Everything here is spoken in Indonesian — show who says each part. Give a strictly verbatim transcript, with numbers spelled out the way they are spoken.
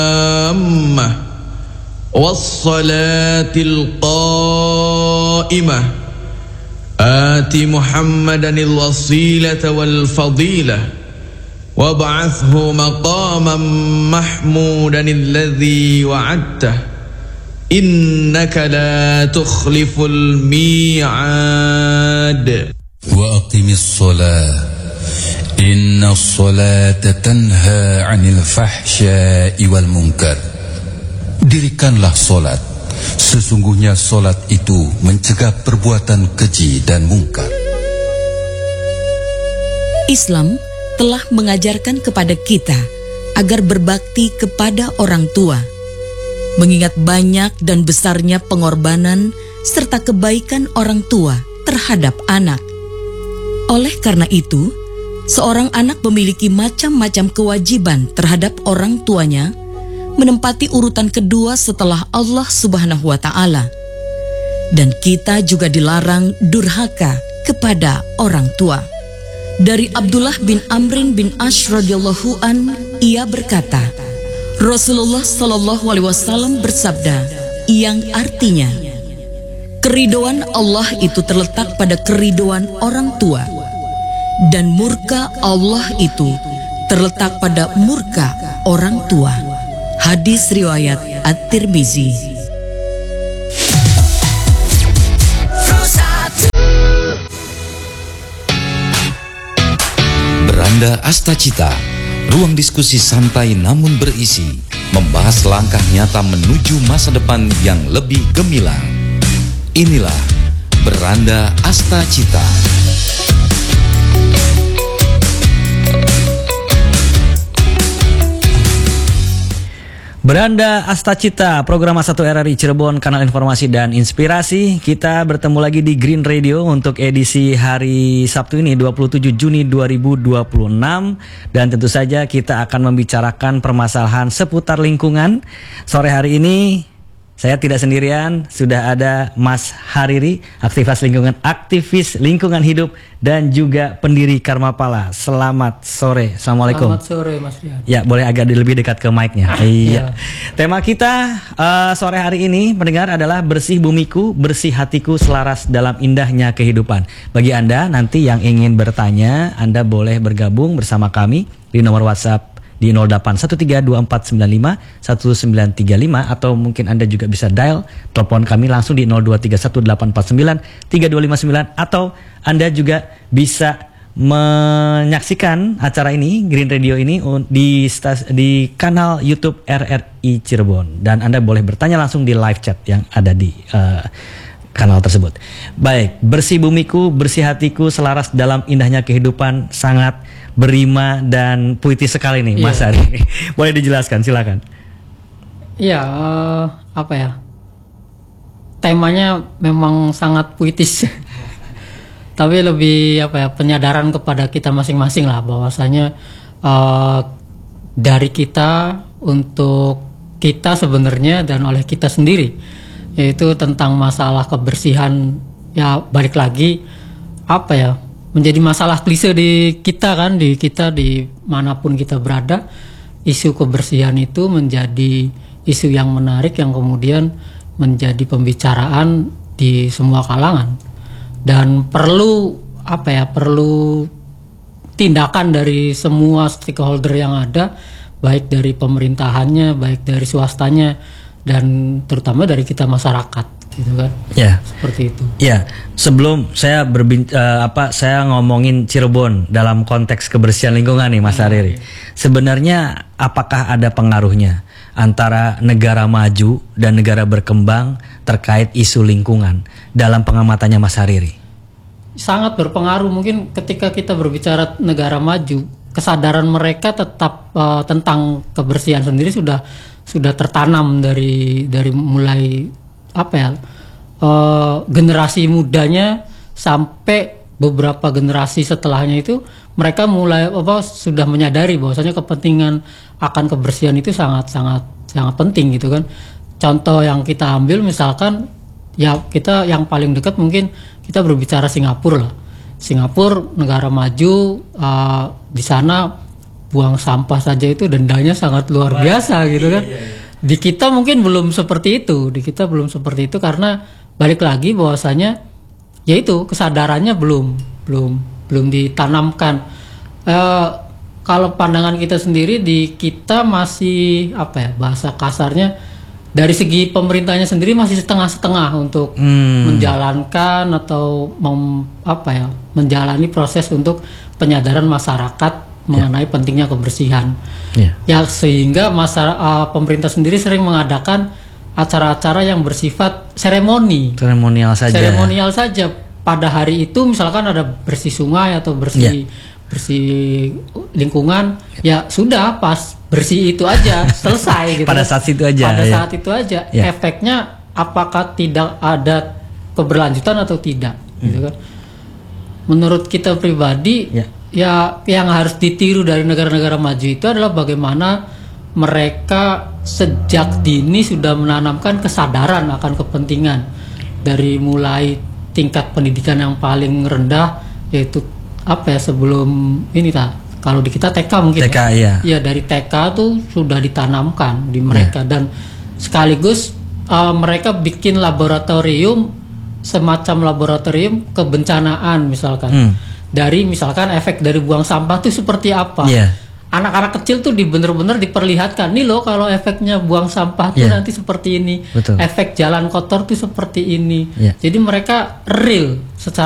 Speaker 1: والصلاة القائمة آت محمدا الوسيلة والفضيلة وابعثه مقاما محمودا الذي وعدته إنك لا تخلف الميعاد
Speaker 2: وأقم الصلاة إن الصلاة تنهى عن الفحشاء والمنكر. Dirikanlah solat, sesungguhnya solat itu mencegah perbuatan keji dan mungkar.
Speaker 3: Islam telah mengajarkan kepada kita agar berbakti kepada orang tua, mengingat banyak dan besarnya pengorbanan serta kebaikan orang tua terhadap anak. Oleh karena itu, seorang anak memiliki macam-macam kewajiban terhadap orang tuanya, menempati urutan kedua setelah Allah Subhanahu wa Ta'ala. Dan kita juga dilarang durhaka kepada orang tua. Dari Abdullah bin Amrin bin Ash radhiyallahu an, ia berkata, Rasulullah Shallallahu alaihi wasallam bersabda, yang artinya, keridhaan Allah itu terletak pada keridhaan orang tua, dan murka Allah itu terletak pada murka orang tua. Hadis riwayat At-Tirmizi.
Speaker 2: Beranda Astacita, ruang diskusi santai namun berisi, membahas langkah nyata menuju masa depan yang lebih gemilang. Inilah Beranda Astacita.
Speaker 4: Beranda Astacita, program satu R R I Cirebon, kanal informasi dan inspirasi. Kita bertemu lagi di Green Radio untuk edisi hari Sabtu ini, dua puluh tujuh Juni dua ribu dua puluh enam. Dan tentu saja kita akan membicarakan permasalahan seputar lingkungan. Sore hari ini saya tidak sendirian, sudah ada Mas Hariri, aktivis lingkungan, aktivis lingkungan hidup dan juga pendiri Karmapala. Selamat sore. Assalamualaikum.
Speaker 5: Selamat sore Mas Rian.
Speaker 4: Ya, boleh agak lebih dekat ke mic-nya. Iya. Tema kita uh, sore hari ini pendengar adalah bersih bumiku, bersih hatiku, selaras dalam indahnya kehidupan. Bagi Anda nanti yang ingin bertanya, Anda boleh bergabung bersama kami di nomor WhatsApp di nol delapan satu tiga dua empat sembilan lima satu sembilan tiga lima, atau mungkin Anda juga bisa dial telepon kami langsung di nol dua tiga satu delapan empat sembilan tiga dua lima sembilan, atau Anda juga bisa menyaksikan acara ini, Green Radio ini, di stas, di kanal YouTube R R I Cirebon, dan Anda boleh bertanya langsung di live chat yang ada di uh, kanal tersebut. Baik, bersih bumiku, bersih hatiku, selaras dalam indahnya kehidupan, sangat berima dan puitis sekali nih, Mas Ari. Yeah. Boleh dijelaskan, silakan.
Speaker 5: Iya, uh, apa ya? Temanya memang sangat puitis. Tapi lebih apa ya? Penyadaran kepada kita masing-masing lah, bahwasanya uh, dari kita untuk kita sebenarnya dan oleh kita sendiri, yaitu tentang masalah kebersihan. Ya balik lagi apa ya? Menjadi masalah klise di kita kan, di kita di manapun kita berada, isu kebersihan itu menjadi isu yang menarik yang kemudian menjadi pembicaraan di semua kalangan, dan perlu apa ya perlu tindakan dari semua stakeholder yang ada, baik dari pemerintahannya, baik dari swastanya, dan terutama dari kita masyarakat. Gitu kan?
Speaker 4: Ya,
Speaker 5: seperti itu.
Speaker 4: Ya, sebelum saya berbin, uh, apa saya ngomongin Cirebon dalam konteks kebersihan lingkungan nih, Mas Hariri. Sebenarnya apakah ada pengaruhnya antara negara maju dan negara berkembang terkait isu lingkungan dalam pengamatannya Mas Hariri?
Speaker 5: Sangat berpengaruh. Mungkin ketika kita berbicara negara maju, kesadaran mereka tetap uh, tentang kebersihan sendiri sudah sudah tertanam dari dari mulai apa ya uh, generasi mudanya sampai beberapa generasi setelahnya, itu mereka mulai apa sudah menyadari bahwasanya kepentingan akan kebersihan itu sangat sangat sangat penting gitu kan. Contoh yang kita ambil misalkan ya kita yang paling dekat mungkin kita berbicara Singapura lah. Singapura negara maju, uh, di sana buang sampah saja itu dendanya sangat luar biasa gitu kan. Di kita mungkin belum seperti itu, di kita belum seperti itu karena balik lagi bahwasanya yaitu kesadarannya belum belum belum ditanamkan. Uh, kalau pandangan kita sendiri di kita masih apa ya bahasa kasarnya dari segi pemerintahnya sendiri masih setengah-setengah untuk hmm. menjalankan atau mem, apa ya menjalani proses untuk penyadaran masyarakat mengenai yeah. pentingnya kebersihan. Yeah. Ya sehingga masyarakat uh, pemerintah sendiri sering mengadakan acara-acara yang bersifat seremoni.
Speaker 4: Seremonial saja.
Speaker 5: Seremonial saja. Pada hari itu misalkan ada bersih sungai atau bersih yeah. bersih lingkungan, ya sudah pas bersih itu aja selesai gitu.
Speaker 4: Pada saat itu aja.
Speaker 5: Pada
Speaker 4: ya.
Speaker 5: saat itu aja. Ya. Efeknya apakah tidak ada keberlanjutan atau tidak, hmm. gitu kan? Menurut kita pribadi, ya. ya yang harus ditiru dari negara-negara maju itu adalah bagaimana mereka sejak dini sudah menanamkan kesadaran akan kepentingan dari mulai tingkat pendidikan yang paling rendah yaitu apa ya sebelum ini tak kalau di kita T K mungkin
Speaker 4: T K ya,
Speaker 5: ya dari T K tuh sudah ditanamkan di mereka ya. Dan sekaligus uh, mereka bikin laboratorium semacam laboratorium kebencanaan misalkan hmm. dari misalkan efek dari buang sampah tuh seperti apa ya. Anak-anak kecil tuh di bener-bener diperlihatkan nih loh kalau efeknya buang sampah tuh ya. Nanti seperti ini. Betul. Efek jalan kotor tuh seperti ini ya. Jadi mereka real secara